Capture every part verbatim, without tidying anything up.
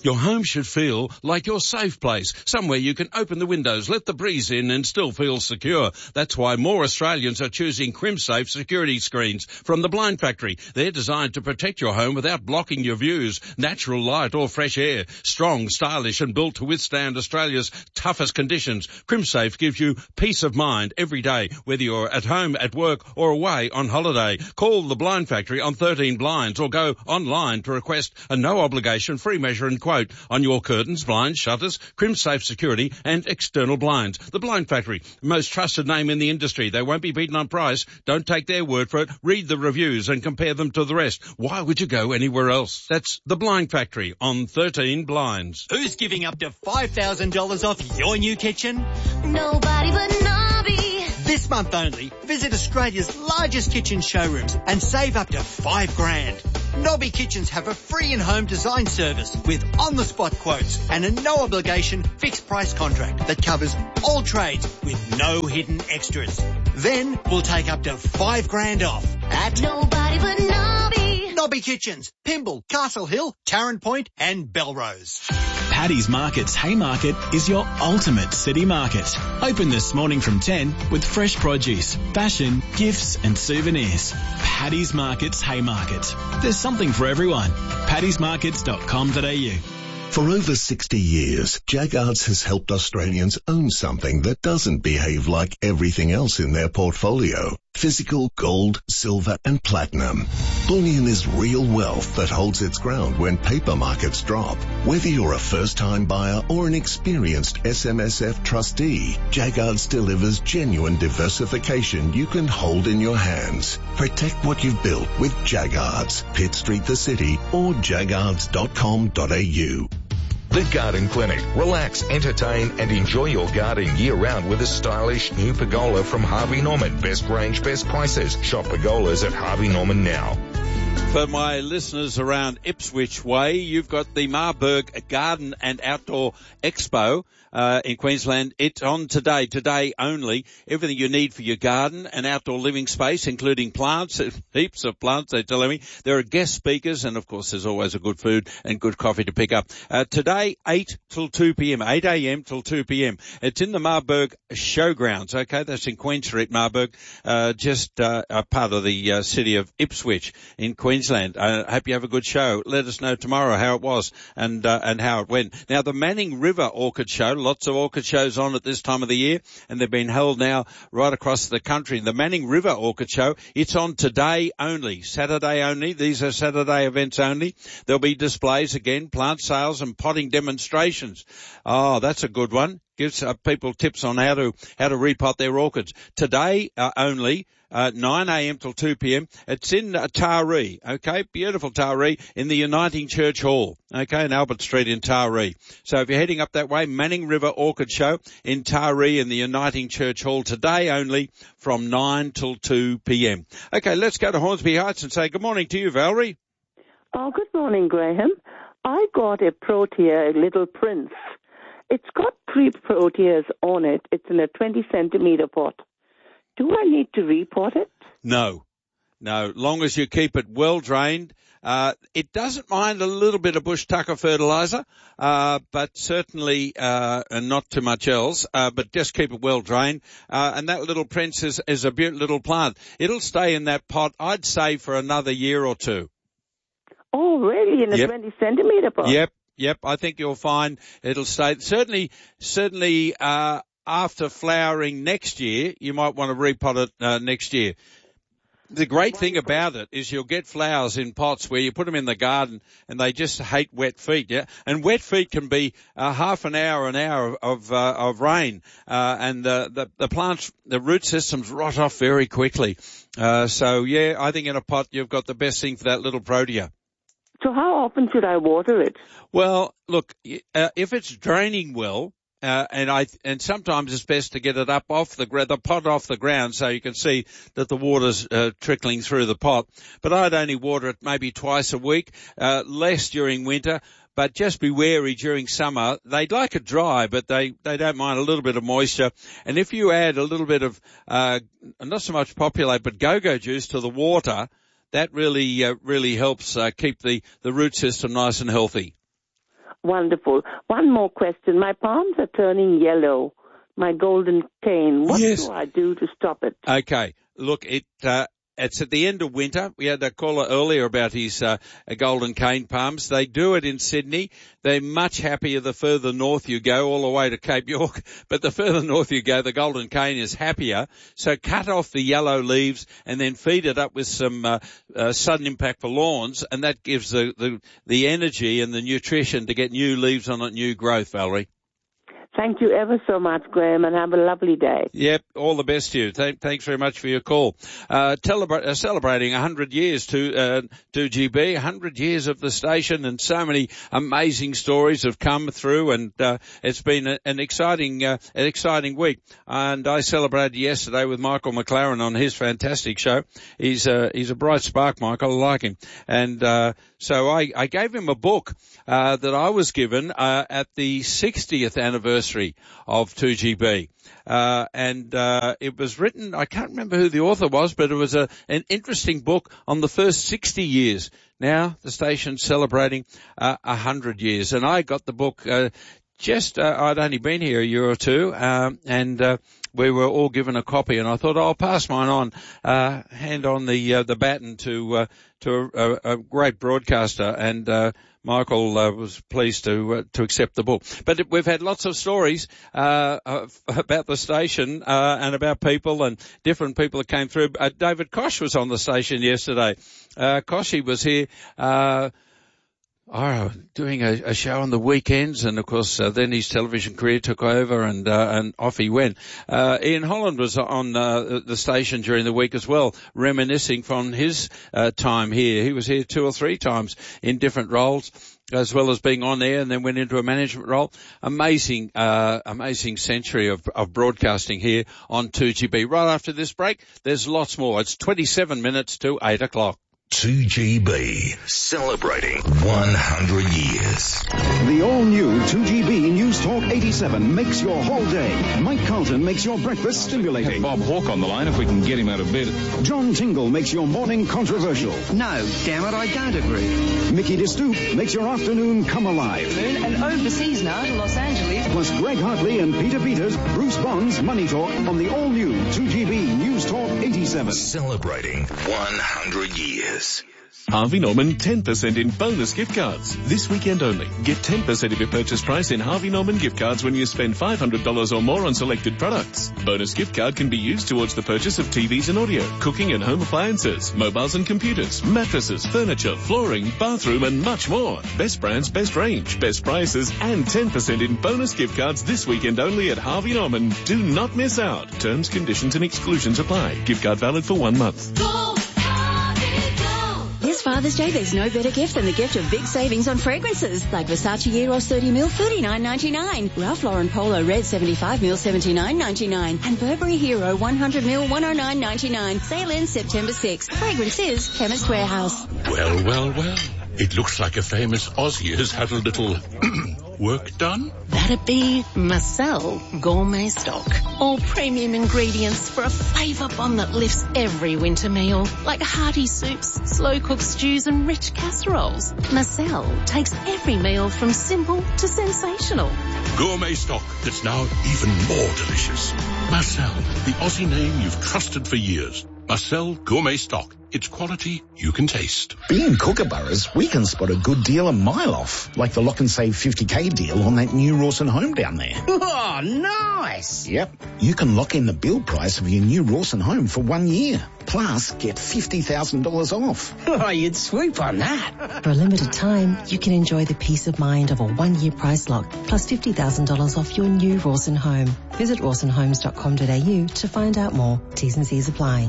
Your home should feel like your safe place, somewhere you can open the windows, let the breeze in and still feel secure. That's why more Australians are choosing CrimSafe security screens from the Blind Factory. They're designed to protect your home without blocking your views, natural light or fresh air. Strong, stylish and built to withstand Australia's toughest conditions. CrimSafe gives you peace of mind every day, whether you're at home, at work or away on holiday. Call the Blind Factory on thirteen blinds or go online to request a no obligation free measure and quote on your curtains, blinds, shutters, CrimSafe security and external blinds. The Blind Factory, most trusted name in the industry. They won't be beaten on price. Don't take their word for it. Read the reviews and compare them to the rest. Why would you go anywhere else? That's The Blind Factory on thirteen blinds. Who's giving up to five thousand dollars off your new kitchen? Nobody but Nobby. This month only, visit Australia's largest kitchen showrooms and save up to five grand. Nobby Kitchens have a free in-home design service with on-the-spot quotes and a no-obligation fixed-price contract that covers all trades with no hidden extras. Then we'll take up to five grand off at Nobody but Nobby. Nobby Kitchens, Pymble, Castle Hill, Tarrant Point and Belrose. Paddy's Market's Haymarket is your ultimate city market. Open this morning from ten with fresh produce, fashion, gifts and souvenirs. Paddy's Market's Haymarket. There's something for everyone. paddys markets dot com dot a u. For over sixty years, Jaggards has helped Australians own something that doesn't behave like everything else in their portfolio. Physical gold, silver and platinum. Bullion is real wealth that holds its ground when paper markets drop. Whether you're a first-time buyer or an experienced S M S F trustee, Jaggards delivers genuine diversification you can hold in your hands. Protect what you've built with Jaggards. Pitt Street, the city, or jaggards dot com dot a u. The Garden Clinic. Relax, entertain and enjoy your garden year-round with a stylish new pergola from Harvey Norman. Best range, best prices. Shop pergolas at Harvey Norman now. For my listeners around Ipswich Way, you've got the Marburg Garden and Outdoor Expo uh, in Queensland. It's on today, today only. Everything you need for your garden and outdoor living space, including plants, heaps of plants, they're telling me. There are guest speakers and, of course, there's always a good food and good coffee to pick up. Uh, today, eight till two p.m., eight a.m. till two p.m. It's in the Marburg Showgrounds, okay? That's in Queen Street, Marburg, uh, just uh, a part of the uh, city of Ipswich in Queensland. I hope you have a good show. Let us know tomorrow how it was and uh, and how it went. Now, the Manning River Orchid Show, lots of orchid shows on at this time of the year, and they've been held now right across the country. The Manning River Orchid Show, it's on today only, Saturday only. These are Saturday events only. There'll be displays again, plant sales and potting demonstrations. Oh, that's a good one. Gives uh, people tips on how to how to repot their orchids. Today uh, only, uh, nine a.m. till two p.m. It's in uh, Taree, okay? Beautiful Taree in the Uniting Church Hall, okay, in Albert Street in Taree. So if you're heading up that way, Manning River Orchid Show in Taree in the Uniting Church Hall today only from nine till two p.m. Okay, let's go to Hornsby Heights and say good morning to you, Valerie. Oh, good morning, Graham. I got a Protea Little Prince. It's got three proteas on it. It's in a twenty centimeter pot. Do I need to repot it? No, no. Long as you keep it well drained. Uh, it doesn't mind a little bit of bush tucker fertilizer, uh, but certainly, uh, and not too much else, uh, but just keep it well drained. Uh, and that little prince is, is a beautiful little plant. It'll stay in that pot, I'd say, for another year or two. Oh, really? In a yep. twenty centimeter pot? Yep. Yep, I think you'll find it'll stay. Certainly, certainly, uh, after flowering next year, you might want to repot it, uh, next year. The great thing about it is you'll get flowers in pots where you put them in the garden and they just hate wet feet, yeah? And wet feet can be uh, half an hour, an hour of, of, uh, of rain, uh, and uh, the, the plants, the root systems rot off very quickly. Uh, so yeah, I think in a pot you've got the best thing for that little Protea. So how often should I water it? Well, look, uh, if it's draining well, uh, and I and sometimes it's best to get it up off the the pot off the ground so you can see that the water's uh, trickling through the pot. But I'd only water it maybe twice a week, uh, less during winter. But just be wary during summer. They'd like it dry, but they, they don't mind a little bit of moisture. And if you add a little bit of, uh, not so much populate, but go-go juice to the water, that really, uh, really helps, uh, keep the, the root system nice and healthy. Wonderful. One more question. My palms are turning yellow. My golden cane. What Yes. do I do to stop it? Okay. Look, it, uh, it's at the end of winter. We had a caller earlier about his uh, golden cane palms. They do it in Sydney. They're much happier the further north you go, all the way to Cape York. But the further north you go, the golden cane is happier. So cut off the yellow leaves and then feed it up with some uh, uh, sudden impact for lawns, and that gives the, the, the energy and the nutrition to get new leaves on it, new growth, Valerie. Thank you ever so much, Graham, and have a lovely day. Yep, all the best to you. Th- thanks very much for your call. Uh, telebra- uh, celebrating one hundred years to uh, two G B, one hundred years of the station, and so many amazing stories have come through, and uh, it's been a, an exciting uh, an exciting week. And I celebrated yesterday with Michael McLaren on his fantastic show. He's a, he's a bright spark, Michael. I like him. And uh, so I, I gave him a book uh, that I was given uh, at the sixtieth anniversary of two G B. Uh, and, uh, it was written, I can't remember who the author was, but it was a, an interesting book on the first sixty years. Now the station's celebrating, uh, a hundred years. And I got the book, uh, just, uh, I'd only been here a year or two, um, and, uh, we were all given a copy, and I thought, oh, I'll pass mine on, uh, hand on the, uh, the baton to, uh, to a, a great broadcaster, and, uh, Michael uh, was pleased to uh, to accept the book. But it, we've had lots of stories uh, about the station uh, and about people and different people that came through. Uh, David Koch was on the station yesterday. Uh, Koshy was here uh, oh, doing a, a show on the weekends, and of course uh, then his television career took over, and uh, and off he went. Uh, Ian Holland was on uh, the station during the week as well, reminiscing from his uh, time here. He was here two or three times in different roles, as well as being on air, and then went into a management role. Amazing, uh, amazing century of, of broadcasting here on two G B. Right after this break, there's lots more. It's twenty-seven minutes to eight o'clock. two G B, celebrating one hundred years. The all-new two G B News Talk eighty-seven makes your whole day. Mike Carlton makes your breakfast stimulating. Bob Hawke on the line if we can get him out of bed. John Tingle makes your morning controversial. No, damn it, I don't agree. Mickey DeStoop makes your afternoon come alive. And overseas now to Los Angeles. Plus Greg Hartley and Peter Peters, Bruce Bond's Money Talk on the all-new two G B News Talk eighty-seven. Celebrating one hundred years. Harvey Norman ten percent in bonus gift cards. This weekend only. Get ten percent of your purchase price in Harvey Norman gift cards when you spend five hundred dollars or more on selected products. Bonus gift card can be used towards the purchase of T Vs and audio, cooking and home appliances, mobiles and computers, mattresses, furniture, flooring, bathroom and much more. Best brands, best range, best prices and ten percent in bonus gift cards this weekend only at Harvey Norman. Do not miss out. Terms, conditions and exclusions apply. Gift card valid for one month. This Father's Day, there's no better gift than the gift of big savings on fragrances, like Versace Eros thirty mil, thirty-nine ninety-nine, Ralph Lauren Polo Red seventy-five mil, seventy-nine ninety-nine, and Burberry Hero one hundred mil, one oh nine ninety-nine. Sale ends September sixth. Fragrances, Chemist Warehouse. Well, well, well. It looks like a famous Aussie has had a little work done. That'd be Marcel Gourmet Stock. All premium ingredients for a flavour bomb that lifts every winter meal, like hearty soups, slow-cooked stews and rich casseroles. Marcel takes every meal from simple to sensational. Gourmet stock that's now even more delicious. Marcel, the Aussie name you've trusted for years. Marcel Gourmet Stock. It's quality you can taste. Being Kookaburras, we can spot a good deal a mile off, like the Lock and Save fifty K deal on that new Rawson home down there. Oh, nice! Yep. You can lock in the build price of your new Rawson home for one year. Plus, get fifty thousand dollars off. Oh, you'd swoop on that. For a limited time, you can enjoy the peace of mind of a one-year price lock, plus fifty thousand dollars off your new Rawson home. Visit rawson homes dot com dot a u to find out more. T's and C's apply.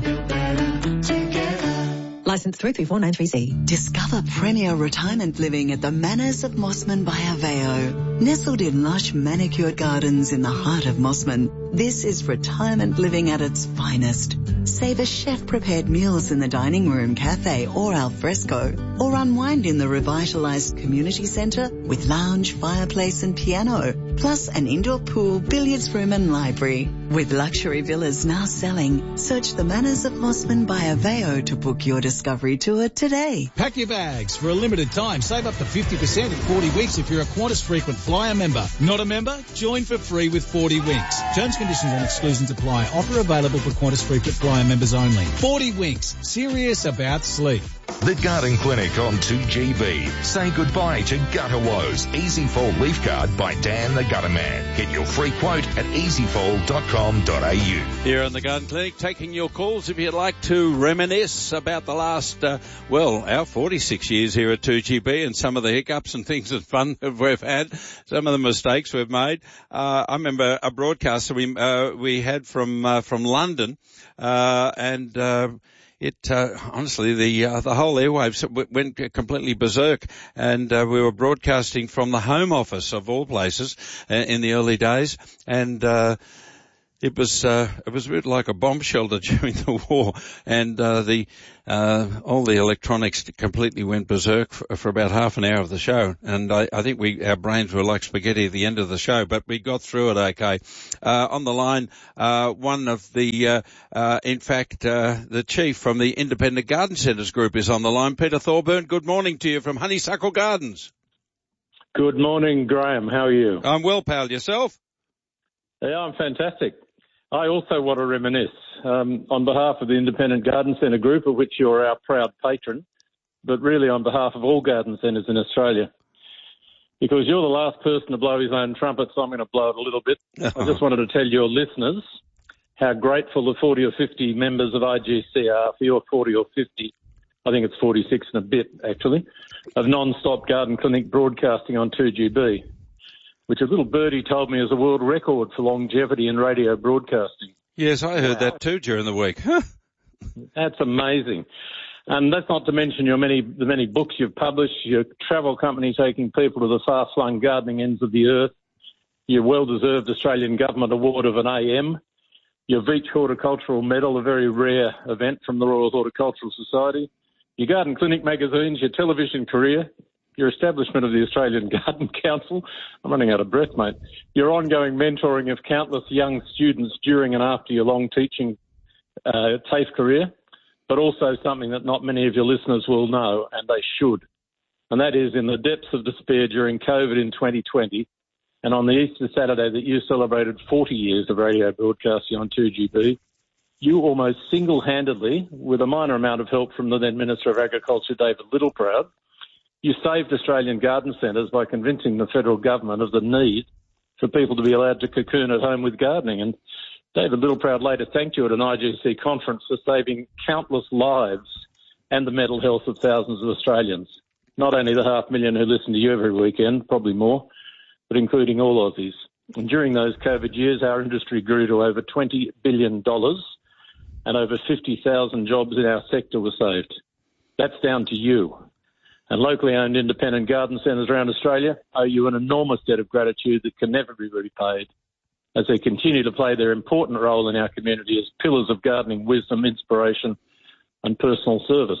Licence three three four nine three C. Discover premier retirement living at the Manors of Mossman by Aveo. Nestled in lush manicured gardens in the heart of Mossman, this is retirement living at its finest. Savor chef-prepared meals in the dining room, cafe or al fresco, or unwind in the revitalised community centre with lounge, fireplace and piano, plus an indoor pool, billiards room and library. With luxury villas now selling, search the Manors of Mossman by Aveo to book your discovery. discovery tour today. Pack your bags. For a limited time, save up to fifty percent in forty weeks if you're a Qantas Frequent Flyer member. Not a member? Join for free with forty winks. Terms, conditions and exclusions apply. Offer available for Qantas Frequent Flyer members only. forty winks. Serious about sleep. The Garden Clinic on two G B. Say goodbye to gutter woes. Easy Fold Leaf Guard by Dan the Gutter Man. Get your free quote at easy fold dot com dot a u. Here in the Garden Clinic, taking your calls if you'd like to reminisce about the last, uh, well, our forty-six years here at two G B and some of the hiccups and things and fun that we've had, some of the mistakes we've made. Uh, I remember a broadcast that we, uh, we had from, uh, from London, uh, and, uh, It, uh, honestly, the, uh, the whole airwaves w- went completely berserk, and, uh, we were broadcasting from the Home Office of all places uh, in the early days, and, uh, It was, uh, it was a bit like a bomb shelter during the war, and, uh, the, uh, all the electronics completely went berserk for, for about half an hour of the show. And I, I think we, our brains were like spaghetti at the end of the show, but we got through it okay. Uh, on the line, uh, one of the, uh, uh, in fact, uh, the chief from the Independent Garden Centres Group is on the line. Peter Thorburn, good morning to you from Honeysuckle Gardens. Good morning, Graham. How are you? I'm well, pal. Yourself? Yeah, I'm fantastic. I also want to reminisce um, on behalf of the Independent Garden Centre Group, of which you're our proud patron, but really on behalf of all garden centres in Australia, because you're the last person to blow his own trumpet, so I'm going to blow it a little bit. I just wanted to tell your listeners how grateful the forty or fifty members of I G C are for your forty or fifty, I think it's forty-six and a bit actually, of non-stop garden clinic broadcasting on two G B. Which a little birdie told me is a world record for longevity in radio broadcasting. Yes, I heard wow. that too during the week. That's amazing. And that's not to mention your many, the many books you've published, your travel company taking people to the far-flung gardening ends of the earth, your well-deserved Australian Government Award of an A M, your Veitch Horticultural Medal, a very rare event from the Royal Horticultural Society, your Garden Clinic magazines, your television career, your establishment of the Australian Garden Council. I'm running out of breath, mate. Your ongoing mentoring of countless young students during and after your long teaching uh, TAFE career, but also something that not many of your listeners will know, and they should. And that is in the depths of despair during COVID in twenty twenty, and on the Easter Saturday that you celebrated forty years of radio broadcasting on two G B, you almost single-handedly, with a minor amount of help from the then Minister of Agriculture, David Littleproud, you saved Australian garden centres by convincing the federal government of the need for people to be allowed to cocoon at home with gardening. And David Littleproud later thanked you at an I G C conference for saving countless lives and the mental health of thousands of Australians. Not only the half million who listen to you every weekend, probably more, but including all Aussies. And during those COVID years, our industry grew to over twenty billion dollars and over fifty thousand jobs in our sector were saved. That's down to you. And locally owned independent garden centres around Australia owe you an enormous debt of gratitude that can never be repaid as they continue to play their important role in our community as pillars of gardening wisdom, inspiration and personal service.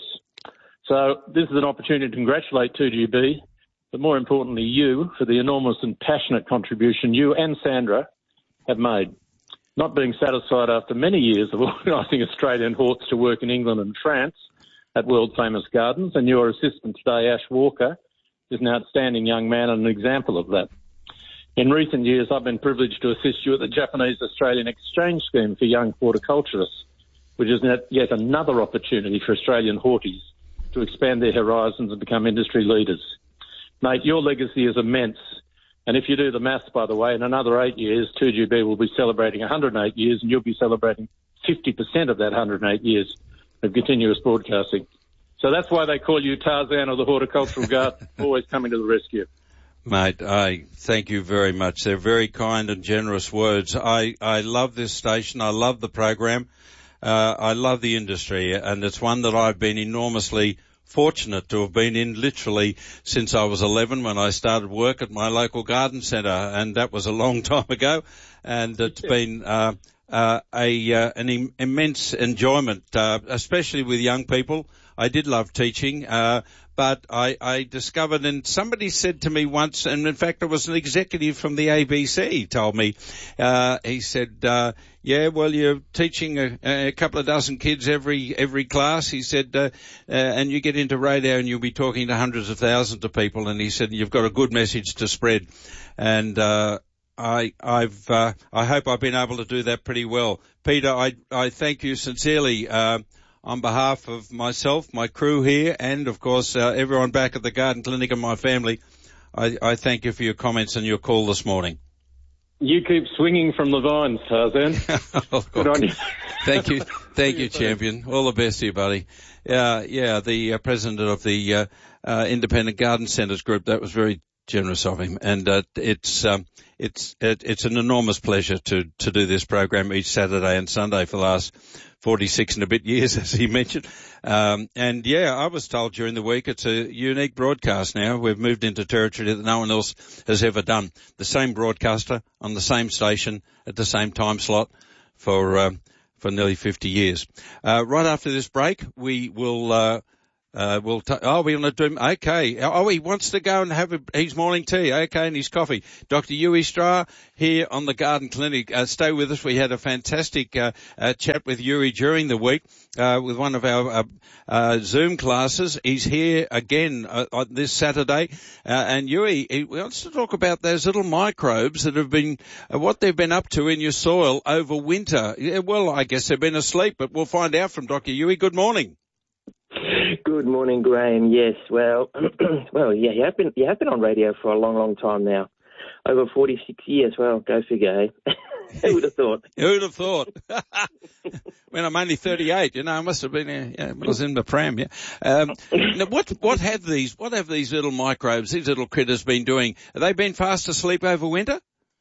So this is an opportunity to congratulate two G B, but more importantly you, for the enormous and passionate contribution you and Sandra have made. Not being satisfied after many years of organising Australian horts to work in England and France, at world-famous gardens, and your assistant today, Ash Walker, is an outstanding young man and an example of that. In recent years, I've been privileged to assist you at the Japanese-Australian Exchange Scheme for Young Horticulturists, which is yet another opportunity for Australian horties to expand their horizons and become industry leaders. Mate, your legacy is immense, and if you do the maths, by the way, in another eight years, two G B will be celebrating one hundred eight years, and you'll be celebrating fifty percent of that one hundred eight years of continuous broadcasting. So that's why they call you Tarzan of the horticultural garden, always coming to the rescue. Mate, I thank you very much. They're very kind and generous words. I, I love this station. I love the program. Uh, I love the industry, and it's one that I've been enormously fortunate to have been in literally since I was eleven when I started work at my local garden centre, and that was a long time ago. And it's been, uh, Uh, a uh, an im- immense enjoyment, uh, especially with young people. I did love teaching, uh, but I, I discovered, and somebody said to me once, and in fact it was an executive from the A B C told me, uh, he said, uh, yeah, well, you're teaching a, a couple of dozen kids every every class. He said, uh, uh, and you get into radio and you'll be talking to hundreds of thousands of people. And he said, you've got a good message to spread. And uh, I, I've, uh, I hope I've been able to do that pretty well. Peter, I, I thank you sincerely uh, on behalf of myself, my crew here, and of course uh, everyone back at the Garden Clinic and my family. I, I thank you for your comments and your call this morning. You keep swinging from the vines, Tarzan. Good on you. Thank you. Thank you, champion. All the best to you, buddy. Yeah, yeah, the uh, president of the uh, uh, Independent Garden Centres group, that was very generous of him. And uh, it's um, it's it, it's an enormous pleasure to, to do this program each Saturday and Sunday for the last forty-six and a bit years, as he mentioned. Um, and yeah, I was told during the week it's a unique broadcast now. We've moved into territory that no one else has ever done. The same broadcaster on the same station at the same time slot for, um, for nearly fifty years. Uh, right after this break, we will, uh, Uh, we'll t- oh, we're going to do, okay. Oh, he wants to go and have a, his morning tea. Okay, and his coffee. Doctor Huey Strah here on the Garden Clinic. Uh, stay with us. We had a fantastic, uh, uh chat with Huey during the week, uh, with one of our, uh, uh, Zoom classes. He's here again, uh, on this Saturday. Uh, and Huey, he wants to talk about those little microbes that have been, uh, what they've been up to in your soil over winter. Yeah, well, I guess they've been asleep, but we'll find out from Doctor Huey. Good morning. Good morning, Graham. Yes, well, well, yeah, you have been you have been on radio for a long, long time now, over forty-six years. Well, go figure, eh? Who would have thought? Who would have thought? When I'm only thirty-eight, you know, I must have been. Uh, yeah, I was in the pram. Yeah. Um, now, what what have these what have these little microbes, these little critters, been doing? Have they been fast asleep over winter?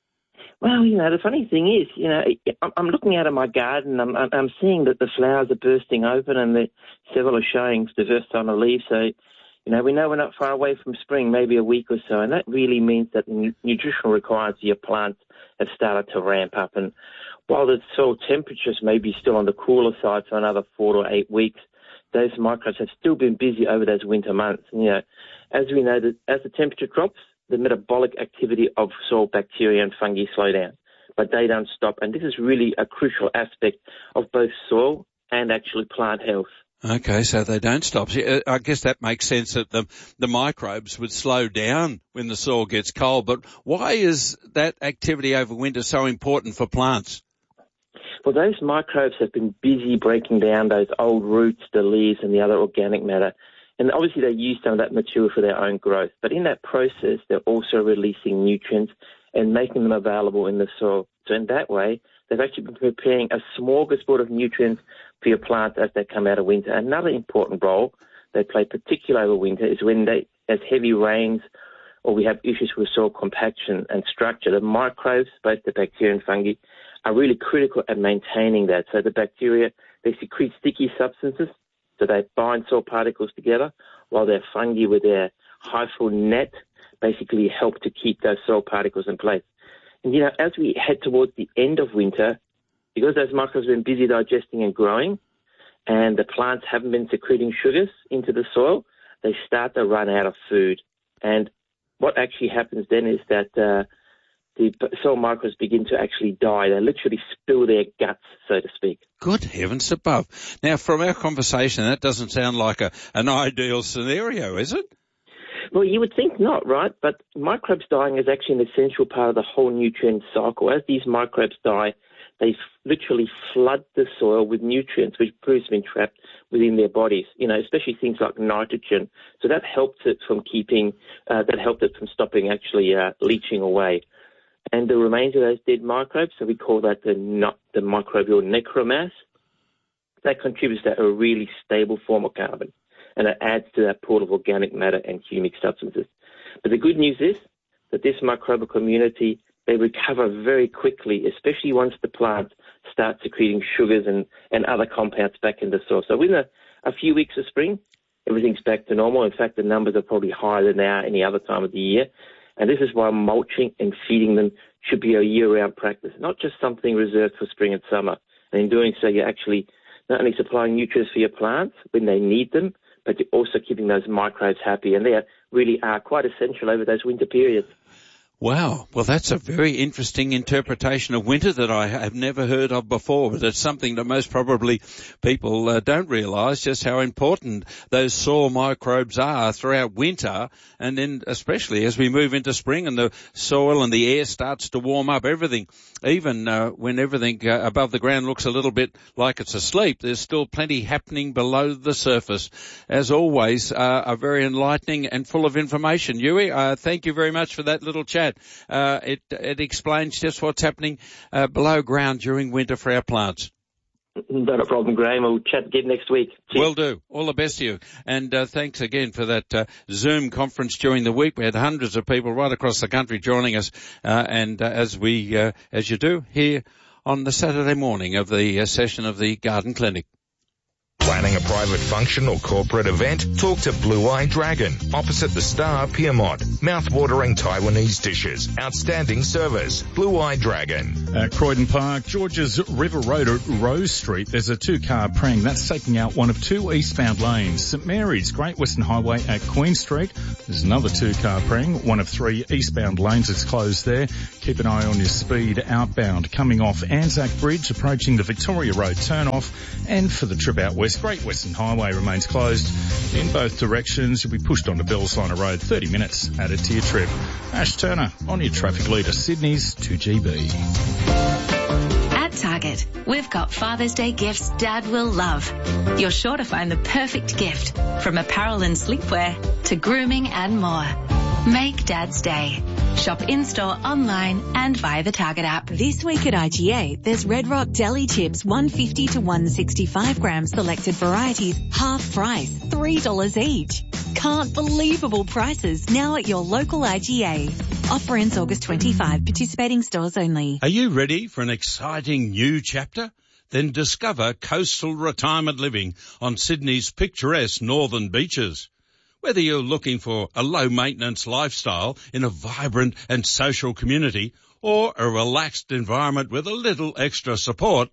Well, you know, the funny thing is, you know, I'm looking out of my garden, I'm, I'm seeing that the flowers are bursting open and the several are showing the first time of leaves. So, you know, we know we're not far away from spring, maybe a week or so, and that really means that the nutritional requirements of your plants have started to ramp up. And while the soil temperatures may be still on the cooler side for another four to eight weeks, those microbes have still been busy over those winter months. And, you know, as we know, that as the temperature drops, the metabolic activity of soil bacteria and fungi slow down, but they don't stop. And this is really a crucial aspect of both soil and actually plant health. Okay, so they don't stop. I guess that makes sense that the, the microbes would slow down when the soil gets cold. But why is that activity over winter so important for plants? Well, those microbes have been busy breaking down those old roots, the leaves, and the other organic matter. And obviously they use some of that material for their own growth. But in that process, they're also releasing nutrients and making them available in the soil. So in that way, they've actually been preparing a smorgasbord of nutrients for your plants as they come out of winter. Another important role they play, particularly over winter, is when they, as heavy rains or we have issues with soil compaction and structure, the microbes, both the bacteria and fungi, are really critical at maintaining that. So the bacteria, they secrete sticky substances, so they bind soil particles together, while their fungi with their hyphal net basically help to keep those soil particles in place. And, you know, as we head towards the end of winter, because those microbes have been busy digesting and growing, and the plants haven't been secreting sugars into the soil, they start to run out of food. And what actually happens then is that uh, the soil microbes begin to actually die. They literally spill their guts, so to speak. Good heavens above. Now, from our conversation, that doesn't sound like a, an ideal scenario, is it? Well, you would think not, right? But microbes dying is actually an essential part of the whole nutrient cycle. As these microbes die, they literally flood the soil with nutrients, which proves to be trapped within their bodies, you know, especially things like nitrogen. So that helps it from keeping, uh, that helps it from stopping actually uh, leaching away. And the remains of those dead microbes, so we call that the, not, the microbial necromass, that contributes to a really stable form of carbon, and it adds to that pool of organic matter and humic substances. But the good news is that this microbial community, they recover very quickly, especially once the plants start secreting sugars and, and other compounds back in the soil. So within a, a few weeks of spring, everything's back to normal. In fact, the numbers are probably higher than they are any other time of the year. And this is why mulching and feeding them should be a year-round practice, not just something reserved for spring and summer. And in doing so, you're actually not only supplying nutrients for your plants when they need them, but you're also keeping those microbes happy, and they really are quite essential over those winter periods. Wow. Well, that's a very interesting interpretation of winter that I have never heard of before, but it's something that most probably people uh, don't realise just how important those soil microbes are throughout winter, and then especially as we move into spring and the soil and the air starts to warm up, everything, even uh, when everything uh, above the ground looks a little bit like it's asleep, there's still plenty happening below the surface. As always, uh, are very enlightening and full of information. Yui, uh, thank you very much for that little chat. Uh, it, it explains just what's happening uh, below ground during winter for our plants. Not a problem, Graham. We'll chat again next week. Cheers. Will do. All the best to you. And uh, thanks again for that uh, Zoom conference during the week. We had hundreds of people right across the country joining us, uh, and uh, as we, uh, as you do, here on the Saturday morning of the uh, session of the Garden Clinic. Planning a private function or corporate event? Talk to Blue Eye Dragon, opposite the Star, Piermont. Mouth-watering Taiwanese dishes. Outstanding service. Blue Eye Dragon. At Croydon Park, George's River Road at Rose Street, there's a two-car prang that's taking out one of two eastbound lanes. St Mary's, Great Western Highway at Queen Street, there's another two-car prang, one of three eastbound lanes that's closed there. Keep an eye on your speed outbound. Coming off Anzac Bridge, approaching the Victoria Road turn-off, and for the trip out west, Great Western Highway remains closed in both directions. You'll be pushed onto Bellsiner Road, thirty minutes added to your trip. Ash Turner on your traffic leader, Sydney's two G B. At Target, we've got Father's Day gifts Dad will love. You're sure to find the perfect gift, from apparel and sleepwear to grooming and more. Make Dad's Day. Shop in-store, online and via the Target app. This week at I G A, there's Red Rock Deli Chips, one fifty to one sixty-five grams, selected varieties, half price, three dollars each. Can't believable prices now at your local I G A. Offer ends August twenty-fifth, participating stores only. Are you ready for an exciting new chapter? Then discover coastal retirement living on Sydney's picturesque northern beaches. Whether you're looking for a low-maintenance lifestyle in a vibrant and social community or a relaxed environment with a little extra support,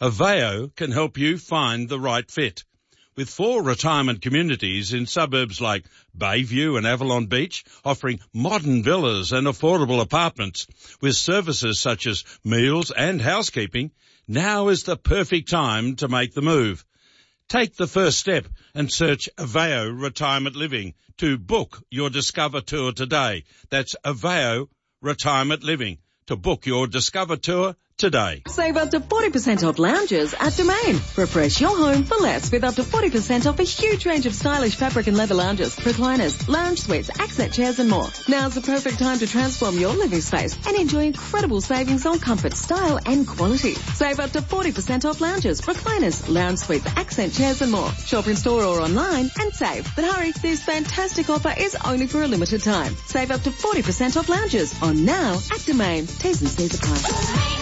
Aveo can help you find the right fit. With four retirement communities in suburbs like Bayview and Avalon Beach, offering modern villas and affordable apartments with services such as meals and housekeeping, now is the perfect time to make the move. Take the first step and search Aveo Retirement Living to book your Discover Tour today. That's Aveo Retirement Living to book your Discover Tour today. Save up to forty percent off lounges at Domain. Refresh your home for less with up to forty percent off a huge range of stylish fabric and leather lounges, recliners, lounge suites, accent chairs and more. Now's the perfect time to transform your living space and enjoy incredible savings on comfort, style and quality. Save up to forty percent off lounges, recliners, lounge suites, accent chairs and more. Shop in store or online and save. But hurry, this fantastic offer is only for a limited time. Save up to forty percent off lounges on now at Domain. T's and C's apply.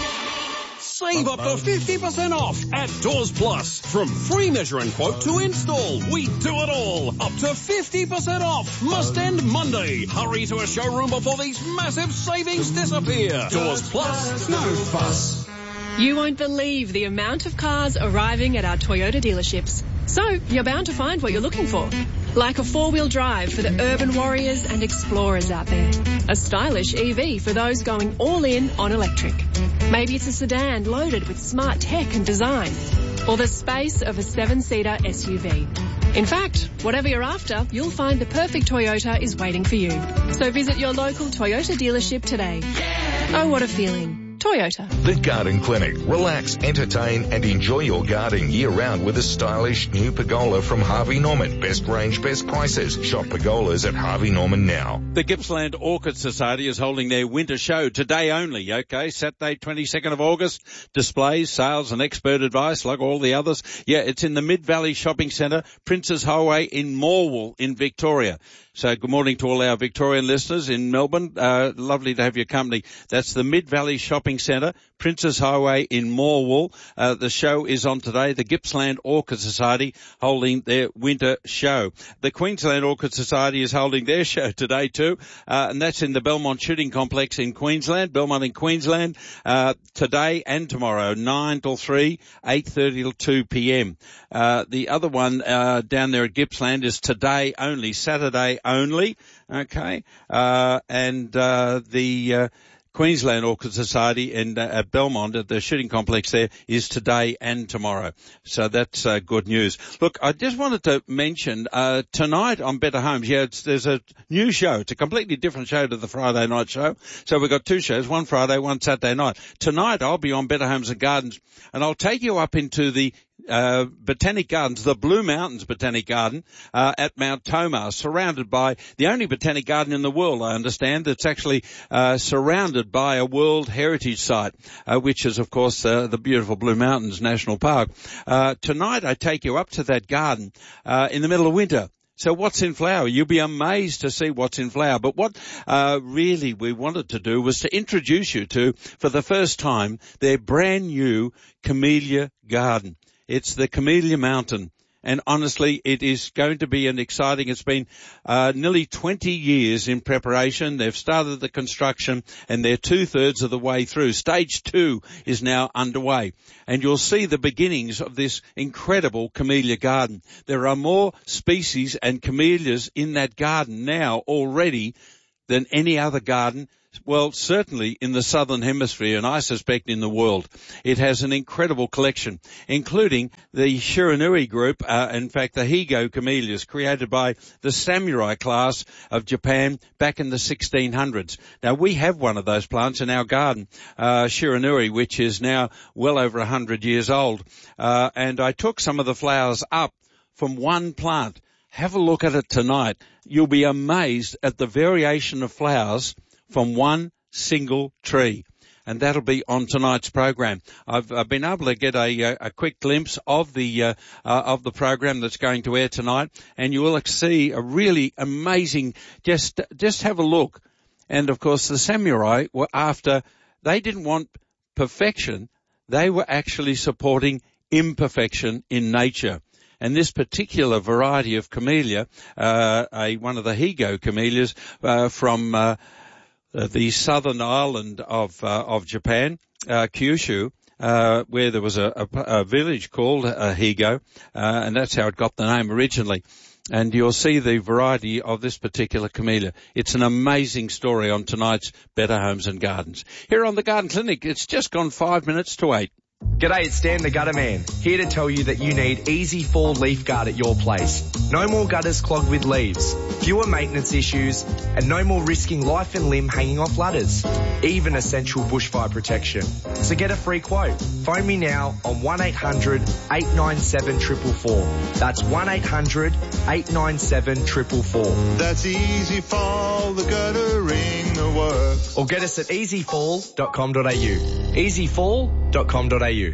Save up to fifty percent off at Doors Plus. From free measure and quote to install, we do it all. Up to fifty percent off. Must end Monday. Hurry to a showroom before these massive savings disappear. Doors Plus, no fuss. You won't believe the amount of cars arriving at our Toyota dealerships. So you're bound to find what you're looking for. Like a four-wheel drive for the urban warriors and explorers out there. A stylish E V for those going all in on electric. Maybe it's a sedan loaded with smart tech and design. Or the space of a seven-seater S U V. In fact, whatever you're after, you'll find the perfect Toyota is waiting for you. So visit your local Toyota dealership today. Oh, what a feeling. Toyota. The Garden Clinic. Relax, entertain and enjoy your garden year-round with a stylish new pergola from Harvey Norman. Best range, best prices. Shop pergolas at Harvey Norman now. The Gippsland Orchid Society is holding their winter show today only, okay? Saturday, twenty-second of August. Displays, sales and expert advice like all the others. Yeah, it's in the Mid-Valley Shopping Centre, Princes Highway in Morwell in Victoria. So good morning to all our Victorian listeners in Melbourne. Uh, lovely to have your company. That's the Mid-Valley Shopping Centre, Princes Highway in Morwell. Uh, the show is on today. The Gippsland Orchid Society holding their winter show. The Queensland Orchid Society is holding their show today too, uh, and that's in the Belmont Shooting Complex in Queensland, Belmont in Queensland, uh, today and tomorrow, nine till three, eight thirty till two p.m. Uh, the other one, uh, down there at Gippsland is today only, Saturday only, okay, uh, and, uh, the, uh, Queensland Orchid Society in, uh, at Belmont at the shooting complex there is today and tomorrow. So that's uh, good news. Look, I just wanted to mention, uh, tonight on Better Homes, yeah, it's, there's a new show. It's a completely different show to the Friday night show. So we've got two shows, one Friday, one Saturday night. Tonight I'll be on Better Homes and Gardens and I'll take you up into the Uh, Botanic Gardens, the Blue Mountains Botanic Garden, uh, at Mount Tomah, surrounded by the only botanic garden in the world, I understand, that's actually, uh, surrounded by a World Heritage Site, uh, which is, of course, uh, the beautiful Blue Mountains National Park. Uh, tonight I take you up to that garden, uh, in the middle of winter. So what's in flower? You'll be amazed to see what's in flower. But what uh really we wanted to do was to introduce you to, for the first time, their brand new Camellia Garden. It's the Camellia Mountain. And honestly, it is going to be an exciting, it's been uh nearly twenty years in preparation. They've started the construction and they're two-thirds of the way through. Stage two is now underway. And you'll see the beginnings of this incredible camellia garden. There are more species and camellias in that garden now already than any other garden. Well, certainly in the Southern Hemisphere, and I suspect in the world. It has an incredible collection, including the Shiranui group, uh, in fact, the Higo camellias created by the samurai class of Japan back in the sixteen hundreds. Now, we have one of those plants in our garden, uh, Shiranui, which is now well over one hundred years old. Uh, and I took some of the flowers up from one plant. Have a look at it tonight. You'll be amazed at the variation of flowers from one single tree. And that'll be on tonight's program. I've, I've been able to get a, a quick glimpse of the, uh, uh, of the program that's going to air tonight. And you will see a really amazing, just, just have a look. And of course the samurai were after, they didn't want perfection. They were actually supporting imperfection in nature. And this particular variety of camellia, uh, a, one of the Higo camellias, uh, from, uh, Uh, the southern island of uh, of Japan, uh, Kyushu, uh, where there was a, a, a village called uh, Higo, uh, and that's how it got the name originally. And you'll see the variety of this particular camellia. It's an amazing story on tonight's Better Homes and Gardens. Here on the Garden Clinic, it's just gone five minutes to eight. G'day, it's Dan the Gutter Man, here to tell you that you need Easy Fall Leaf Guard at your place. No more gutters clogged with leaves, fewer maintenance issues, and no more risking life and limb hanging off ladders. Even essential bushfire protection. So get a free quote. Phone me now on one eight hundred eight nine seven four four four. That's one eight hundred eight nine seven four four four. That's Easy Fall, the guttering the work. Or get us at easy fall dot com dot a u. easy fall dot com dot a u.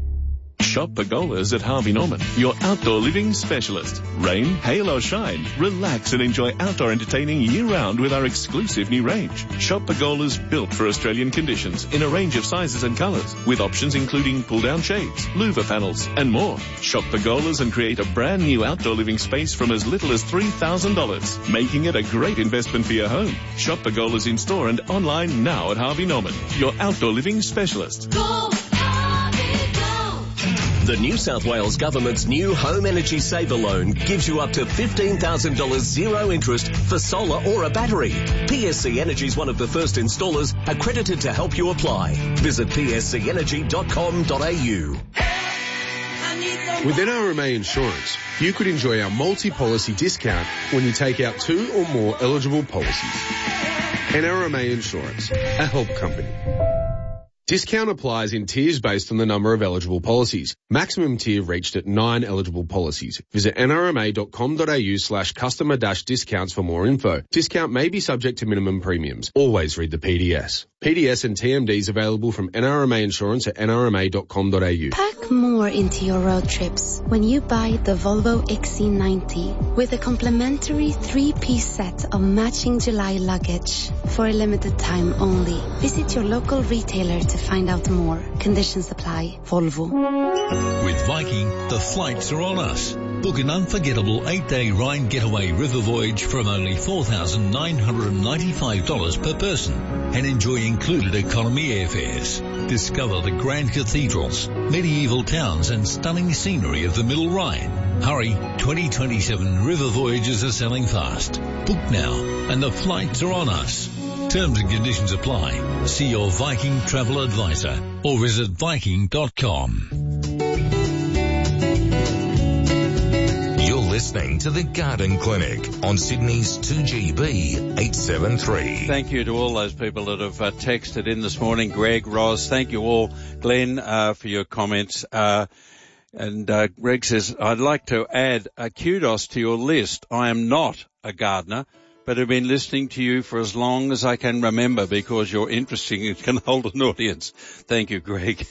Shop Pergolas at Harvey Norman, your outdoor living specialist. Rain, hail or shine, relax and enjoy outdoor entertaining year-round with our exclusive new range. Shop Pergolas built for Australian conditions in a range of sizes and colours, with options including pull-down shades, louver panels and more. Shop Pergolas and create a brand new outdoor living space from as little as three thousand dollars, making it a great investment for your home. Shop Pergolas in store and online now at Harvey Norman, your outdoor living specialist. Go! The New South Wales Government's new Home Energy Saver Loan gives you up to fifteen thousand dollars zero interest for solar or a battery. P S C Energy is one of the first installers accredited to help you apply. Visit p s c energy dot com dot a u. With N R M A Insurance, you could enjoy our multi-policy discount when you take out two or more eligible policies. N R M A Insurance, a help company. Discount applies in tiers based on the number of eligible policies. Maximum tier reached at nine eligible policies. Visit n r m a dot com dot a u slash customer dash discounts for more info. Discount may be subject to minimum premiums. Always read the P D S. P D S and T M Ds available from N R M A Insurance at N R M A dot com dot A U. Pack more into your road trips when you buy the Volvo X C ninety with a complimentary three-piece set of matching July luggage for a limited time only. Visit your local retailer to find out more. Conditions apply. Volvo. With Viking, the flights are on us. Book an unforgettable eight-day Rhine getaway river voyage from only four thousand nine hundred ninety-five dollars per person and enjoy included economy airfares. Discover the grand cathedrals, medieval towns and stunning scenery of the Middle Rhine. Hurry, twenty twenty-seven river voyages are selling fast. Book now and the flights are on us. Terms and conditions apply. See your Viking travel advisor or visit Viking dot com. Listening to the Garden Clinic on Sydney's two G B eight seven three. Thank you to all those people that have uh, texted in this morning. Greg, Roz, thank you all. Glenn, uh, for your comments. Uh, and uh, Greg says, I'd like to add a kudos to your list. I am not a gardener, but have been listening to you for as long as I can remember because you're interesting and can hold an audience. Thank you, Greg.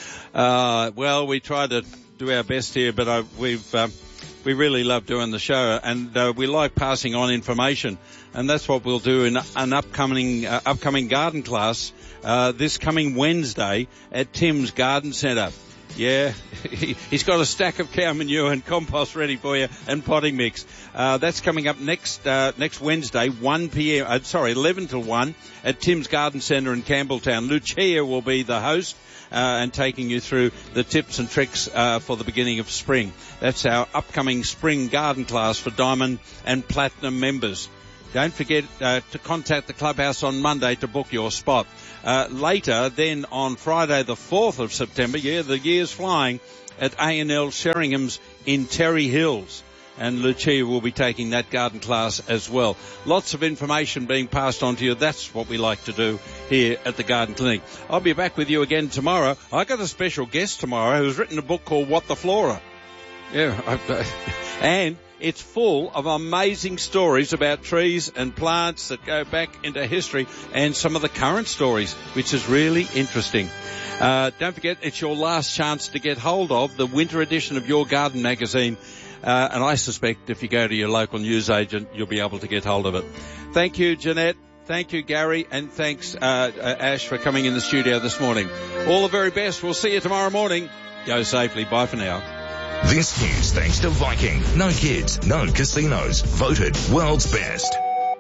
uh, well, we try to do our best here, but uh, we've... Uh, We really love doing the show, and uh, we like passing on information, and that's what we'll do in an upcoming uh, upcoming garden class uh, this coming Wednesday at Tim's Garden Centre. Yeah, he's got a stack of cow manure and compost ready for you, and potting mix. Uh, that's coming up next uh, next Wednesday, one p.m. Uh, sorry, eleven till one at Tim's Garden Centre in Campbelltown. Lucia will be the host. Uh, and taking you through the tips and tricks uh, for the beginning of spring. That's our upcoming spring garden class for Diamond and Platinum members. Don't forget uh, to contact the clubhouse on Monday to book your spot. Uh, later, then on Friday the fourth of September, yeah, the year's flying, at A and L Sheringham's in Terry Hills. And Lucia will be taking that garden class as well. Lots of information being passed on to you. That's what we like to do here at the Garden Clinic. I'll be back with you again tomorrow. I got a special guest tomorrow who's written a book called What the Flora. Yeah, I, and it's full of amazing stories about trees and plants that go back into history and some of the current stories, which is really interesting. Uh, don't forget, it's your last chance to get hold of the winter edition of Your Garden magazine. Uh, and I suspect if you go to your local newsagent, you'll be able to get hold of it. Thank you, Jeanette. Thank you, Gary. And thanks, uh, uh, Ash, for coming in the studio this morning. All the very best. We'll see you tomorrow morning. Go safely. Bye for now. This news thanks to Viking. No kids, no casinos. Voted world's best.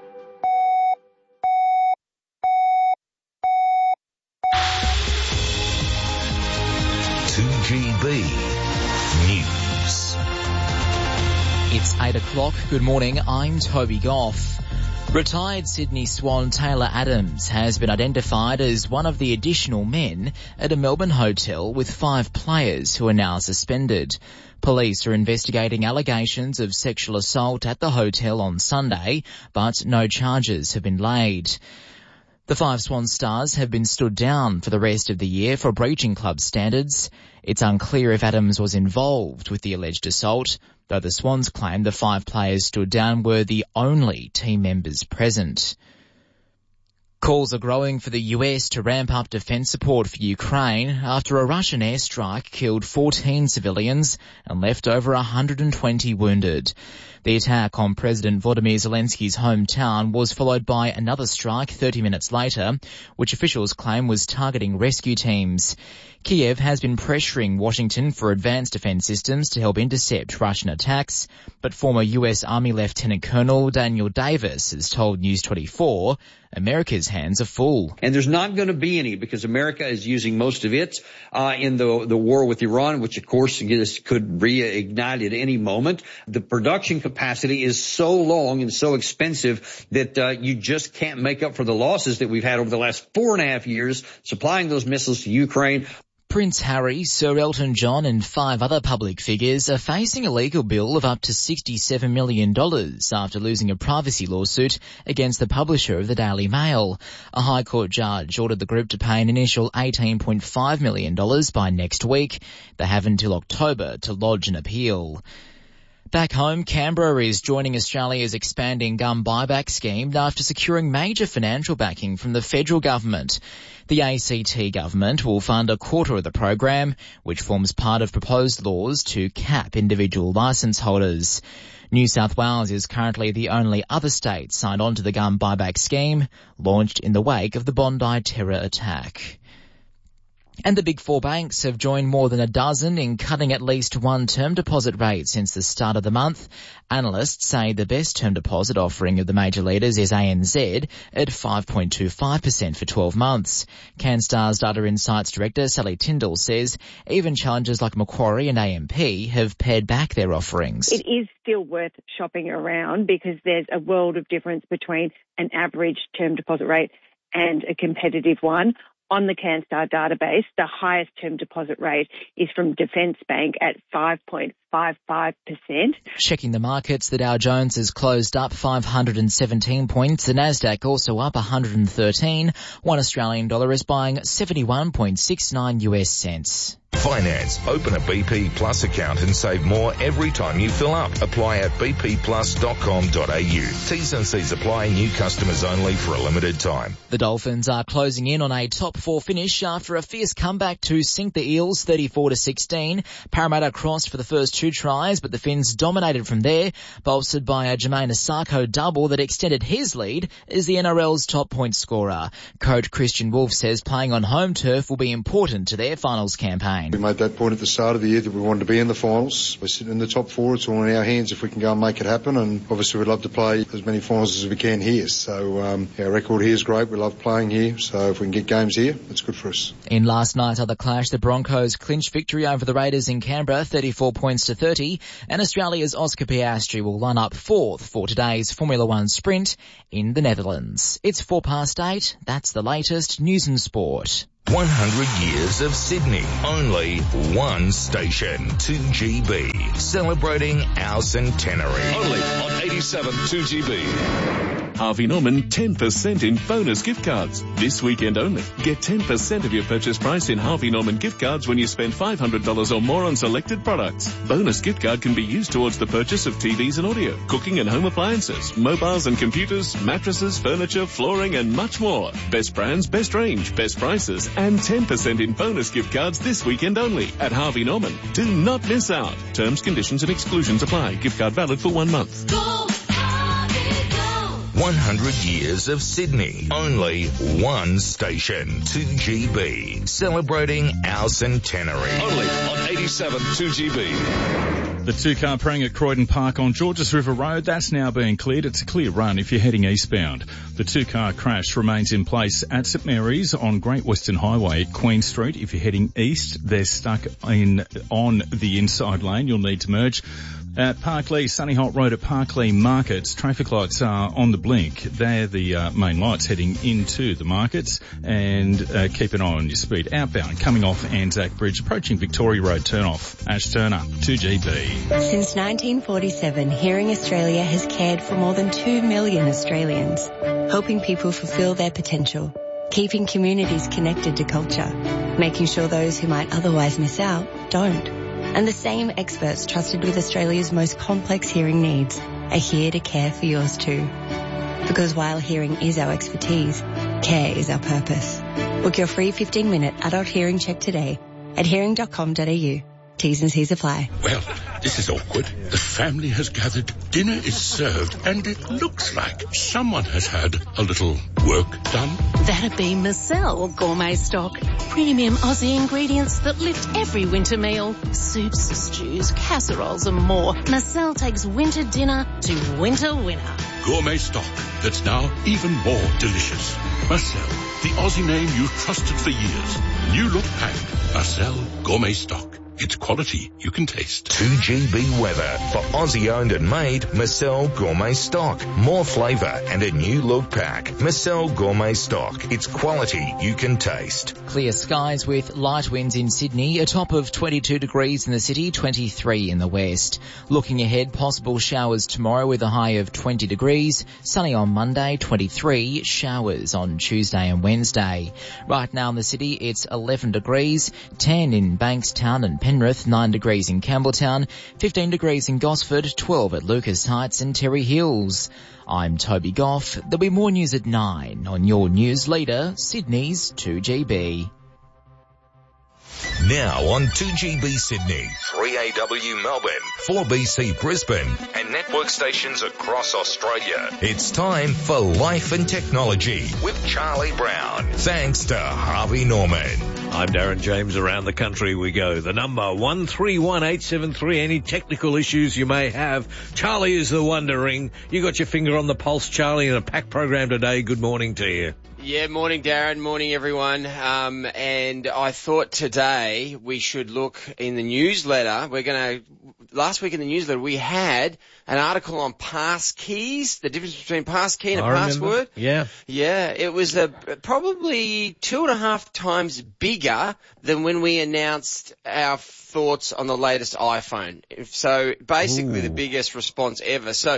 two G B News. It's eight o'clock. Good morning. I'm Toby Goff. Retired Sydney Swan Taylor Adams has been identified as one of the additional men at a Melbourne hotel with five players who are now suspended. Police are investigating allegations of sexual assault at the hotel on Sunday, but no charges have been laid. The five Swan stars have been stood down for the rest of the year for breaching club standards. It's unclear if Adams was involved with the alleged assault, though the Swans claim the five players stood down were the only team members present. Calls are growing for the U S to ramp up defence support for Ukraine after a Russian airstrike killed fourteen civilians and left over one hundred twenty wounded. The attack on President Volodymyr Zelensky's hometown was followed by another strike thirty minutes later, which officials claim was targeting rescue teams. Kiev has been pressuring Washington for advanced defence systems to help intercept Russian attacks, but former U S Army Lieutenant Colonel Daniel Davis has told News twenty-four America's hands are full. And there's not going to be any because America is using most of it uh, in the the war with Iran, which of course could reignite at any moment. The production capacity is so long and so expensive that uh, you just can't make up for the losses that we've had over the last four and a half years supplying those missiles to Ukraine. Prince Harry, Sir Elton John and five other public figures are facing a legal bill of up to sixty-seven million dollars after losing a privacy lawsuit against the publisher of the Daily Mail. A High Court judge ordered the group to pay an initial eighteen point five million dollars by next week. They have until October to lodge an appeal. Back home, Canberra is joining Australia's expanding gun buyback scheme after securing major financial backing from the federal government. The A C T government will fund a quarter of the program, which forms part of proposed laws to cap individual licence holders. New South Wales is currently the only other state signed on to the gun buyback scheme, launched in the wake of the Bondi terror attack. And the big four banks have joined more than a dozen in cutting at least one term deposit rate since the start of the month. Analysts say the best term deposit offering of the major leaders is A N Z at five point two five percent for twelve months. CanStar's Data Insights Director Sally Tyndall says even challengers like Macquarie and A M P have pared back their offerings. It is still worth shopping around because there's a world of difference between an average term deposit rate and a competitive one. On the CanStar database, the highest term deposit rate is from Defence Bank at five point five five percent. Checking the markets, the Dow Jones has closed up five hundred seventeen points. The Nasdaq also up one hundred thirteen. One Australian dollar is buying seventy-one point six nine U S cents. Finance. Open a B P Plus account and save more every time you fill up. Apply at b p plus dot com dot a u. T's and C's apply. New customers only for a limited time. The Dolphins are closing in on a top four finish after a fierce comeback to sink the Eels thirty-four to sixteen. Parramatta crossed for the first two tries, but the Finns dominated from there, bolstered by a Jermaine Asako double that extended his lead as the N R L's top point scorer. Coach Christian Wolf says playing on home turf will be important to their finals campaign. We made that point at the start of the year that we wanted to be in the finals. We're sitting in the top four. It's all in our hands if we can go and make it happen. And obviously we'd love to play as many finals as we can here. So um, our record here is great. We love playing here. So if we can get games here, it's good for us. In last night's other clash, the Broncos clinched victory over the Raiders in Canberra, thirty-four points to thirty. And Australia's Oscar Piastri will line up fourth for today's Formula One sprint in the Netherlands. It's four past eight. That's the latest news and sport. one hundred years of Sydney. Only one station. two G B. Celebrating our centenary. Only on eighty-seven two G B. Harvey Norman ten percent in bonus gift cards. This weekend only. Get ten percent of your purchase price in Harvey Norman gift cards when you spend five hundred dollars or more on selected products. Bonus gift card can be used towards the purchase of T Vs and audio, cooking and home appliances, mobiles and computers, mattresses, furniture, flooring and much more. Best brands, best range, best prices and ten percent in bonus gift cards this weekend only at Harvey Norman. Do not miss out. Terms, conditions and exclusions apply. Gift card valid for one month. one hundred years of Sydney. Only one station. two G B. Celebrating our centenary. Only on eighty-seven two G B. The two-car prang at Croydon Park on Georges River Road, that's now being cleared. It's a clear run if you're heading eastbound. The two-car crash remains in place at St Mary's on Great Western Highway at Queen Street. If you're heading east, they're stuck in on the inside lane. You'll need to merge. At Parklea, Sunny Hot Road at Parklea Markets, traffic lights are on the blink. They're the uh, main lights heading into the markets, and uh, keep an eye on your speed. Outbound, coming off Anzac Bridge, approaching Victoria Road turnoff. Ash Turner, two G B. Since nineteen forty-seven, Hearing Australia has cared for more than two million Australians, helping people fulfil their potential, keeping communities connected to culture, making sure those who might otherwise miss out don't. And the same experts trusted with Australia's most complex hearing needs are here to care for yours too. Because while hearing is our expertise, care is our purpose. Book your free fifteen minute adult hearing check today at hearing dot com dot a u. T's and C's apply. Well, this is awkward. The family has gathered, dinner is served, and it looks like someone has had a little work done. That'd be Marcel Gourmet Stock. Premium Aussie ingredients that lift every winter meal. Soups, stews, casseroles and more. Marcel takes winter dinner to winter winner. Gourmet Stock that's now even more delicious. Marcel, the Aussie name you've trusted for years. New look pack. Marcel Gourmet Stock. It's quality you can taste. two G B weather for Aussie owned and made Marcel Gourmet Stock. More flavour and a new look pack. Marcel Gourmet Stock. It's quality you can taste. Clear skies with light winds in Sydney, a top of twenty-two degrees in the city, twenty-three in the west. Looking ahead, possible showers tomorrow with a high of twenty degrees. Sunny on Monday, twenty-three. Showers on Tuesday and Wednesday. Right now in the city, it's eleven degrees, ten in Bankstown and Penrith, nine degrees in Campbelltown, fifteen degrees in Gosford, twelve at Lucas Heights and Terry Hills. I'm Toby Goff. There'll be more news at nine on your news leader, Sydney's two G B. Now on two G B Sydney, three A W Melbourne, four B C Brisbane, and network stations across Australia. It's time for Life and Technology with Charlie Brown. Thanks to Harvey Norman. I'm Darren James. Around the country we go. The number one three one eight seven three. Any technical issues you may have. Charlie is the wondering. You got your finger on the pulse, Charlie, in a packed program today. Good morning to you. Yeah, morning Darren, morning everyone. Um, and I thought today we should look in the newsletter. We're going to, last week in the newsletter we had an article on pass keys, the difference between pass key and a I password. remember. Yeah. Yeah, it was a, probably two and a half times bigger than when we announced our thoughts on the latest iPhone. So basically Ooh. the biggest response ever. So,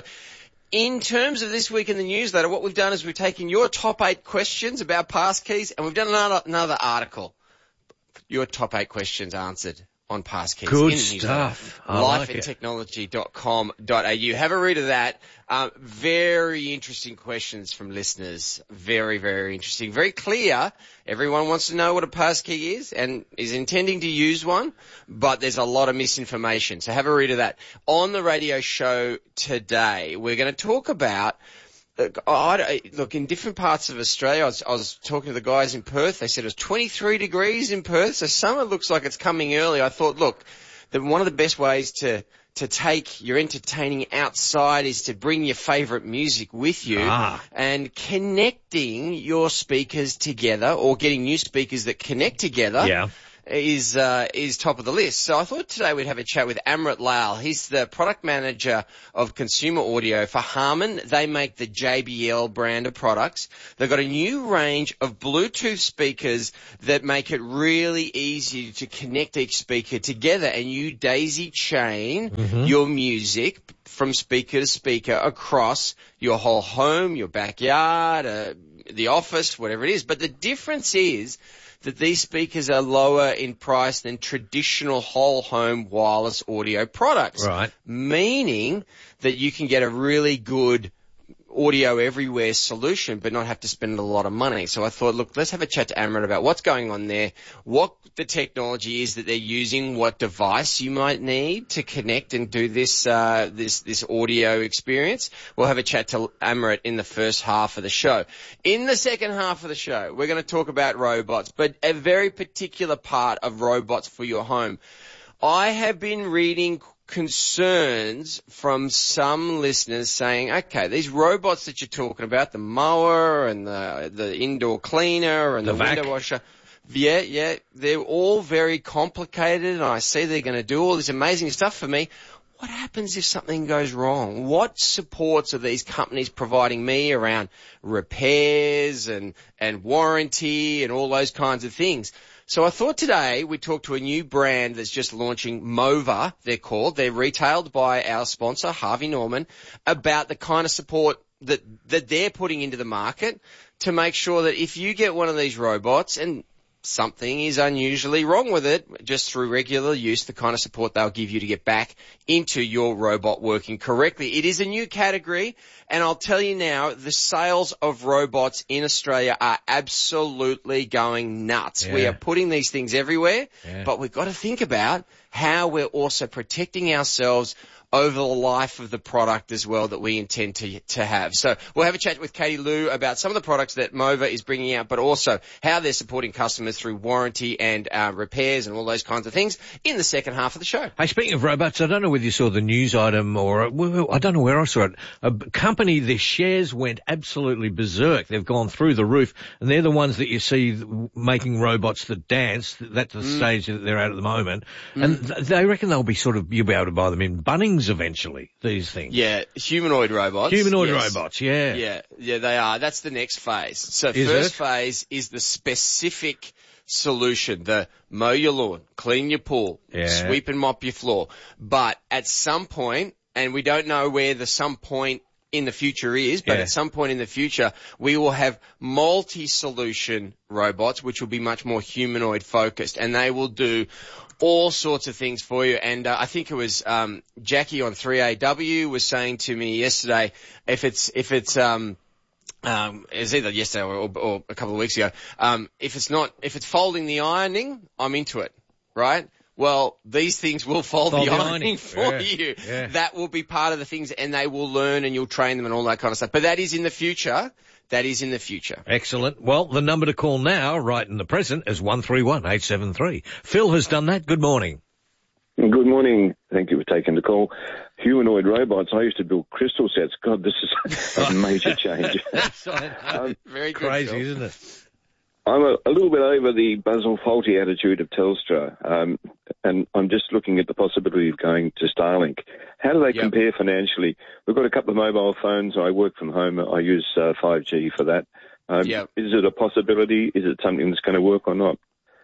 in terms of this week in the newsletter, what we've done is we've taken your top eight questions about passkeys and we've done another, another article. Your top eight questions answered on passkeys. Good in the stuff. I life like and it. technology dot com dot a u. Have a read of that. Um, very interesting questions from listeners. Very, very interesting. Very clear. Everyone wants to know what a passkey is and is intending to use one, but there's a lot of misinformation. So have a read of that. On the radio show today, we're going to talk about Look, I, look, in different parts of Australia, I was, I was talking to the guys in Perth. They said it was twenty-three degrees in Perth, so summer looks like it's coming early. I thought, look, that one of the best ways to to take your entertaining outside is to bring your favourite music with you ah. and connecting your speakers together or getting new speakers that connect together. Yeah. is uh, is top of the list. So I thought today we'd have a chat with Amrit Lal. He's the product manager of consumer audio for Harman. They make the J B L brand of products. They've got a new range of Bluetooth speakers that make it really easy to connect each speaker together, and you daisy chain Mm-hmm. your music from speaker to speaker across your whole home, your backyard, uh, the office, whatever it is. But the difference is that these speakers are lower in price than traditional whole home wireless audio products. Right. Meaning that you can get a really good audio everywhere solution but not have to spend a lot of money. So I thought, look, let's have a chat to Amrit about what's going on there, what the technology is that they're using, what device you might need to connect and do this uh this this audio experience. We'll have a chat to Amrit in the first half of the show. In the second half of the show, we're going to talk about robots, but a very particular part of robots for your home. I have been reading concerns from some listeners saying, okay, these robots that you're talking about, the mower and the the indoor cleaner and The the, vac. window washer, yeah, yeah, they're all very complicated, and I see they're going to do all this amazing stuff for me. What happens if something goes wrong? What supports are these companies providing me around repairs and, and warranty and all those kinds of things? So I thought today we'd talk to a new brand that's just launching, Mova, they're called. They're retailed by our sponsor, Harvey Norman, about the kind of support that, that they're putting into the market to make sure that if you get one of these robots and something is unusually wrong with it, just through regular use, the kind of support they'll give you to get back into your robot working correctly. It is a new category, and I'll tell you now, the sales of robots in Australia are absolutely going nuts. Yeah. We are putting these things everywhere, Yeah. but we've got to think about how we're also protecting ourselves over the life of the product as well that we intend to to have. So we'll have a chat with Katie Liu about some of the products that Mova is bringing out, but also how they're supporting customers through warranty and uh, repairs and all those kinds of things in the second half of the show. Hey, speaking of robots, I don't know whether you saw the news item or, well, I don't know where I saw it. A b- company, their shares went absolutely berserk. They've gone through the roof, and they're the ones that you see th- making robots that dance. That's the Mm. stage that they're at at the moment. Mm. And th- they reckon they'll be sort of, you'll be able to buy them in Bunnings eventually, these things. Yeah, humanoid robots. Humanoid yes. robots, yeah. Yeah, yeah, they are. That's the next phase. So Is first it? phase is the specific solution, the mow your lawn, clean your pool, Yeah. sweep and mop your floor. But at some point, and we don't know where the some point in the future is, but Yeah. at some point in the future, we will have multi-solution robots, which will be much more humanoid focused, and they will do all sorts of things for you. And uh, I think it was um, Jackie on three A W was saying to me yesterday, if it's if it's um, um, it was either yesterday or, or a couple of weeks ago, um, if it's not if it's folding the ironing, I'm into it, right? Well, these things will fold, Fold the, the ironing, ironing. for Yeah, you. yeah. That will be part of the things, and they will learn, and you'll train them and all that kind of stuff. But that is in the future. That is in the future. Excellent. Well, the number to call now, right in the present, is one three one eight seven three. Phil has done that. Good morning. Good morning. Thank you for taking the call. Humanoid robots. I used to build crystal sets. God, this is a major change. um, Very good, crazy, Phil. isn't it? I'm a, a little bit over the Basil Fawlty attitude of Telstra, um, and I'm just looking at the possibility of going to Starlink. How do they Yep. compare financially? We've got a couple of mobile phones. I work from home. I use uh, five G for that. Um, Yep. Is it a possibility? Is it something that's going to work or not?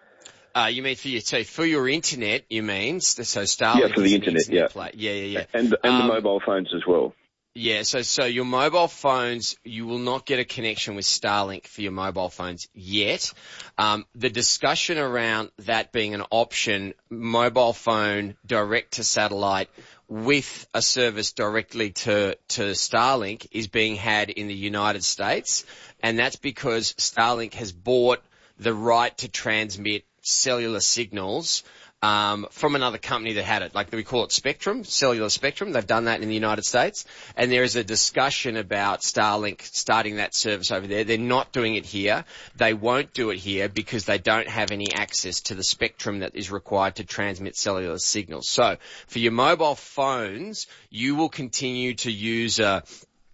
Uh, you mean for your, so for your internet, you mean? So Starlink Yeah, for the is an internet, yeah. play. Yeah, yeah, yeah. And, and Um, the mobile phones as well. Yeah, so so your mobile phones, you will not get a connection with Starlink for your mobile phones yet. Um, the discussion around that being an option, mobile phone direct to satellite with a service directly to to Starlink, is being had in the United States, and that's because Starlink has bought the right to transmit cellular signals Um, from another company that had it. Like we call it Spectrum, Cellular Spectrum. They've done that in the United States. And there is a discussion about Starlink starting that service over there. They're not doing it here. They won't do it here because they don't have any access to the spectrum that is required to transmit cellular signals. So for your mobile phones, you will continue to use a,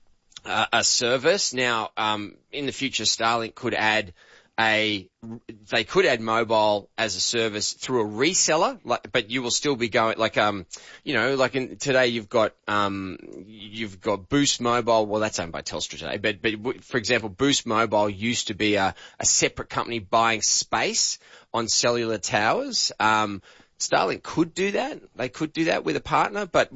a, a service. Now, um, in the future, Starlink could add A, they could add mobile as a service through a reseller, like, but you will still be going, like, um, you know, like in, today you've got, um, you've got Boost Mobile. Well, that's owned by Telstra today, but, but for example, Boost Mobile used to be a, a separate company buying space on cellular towers. Um, Starlink could do that. They could do that with a partner, but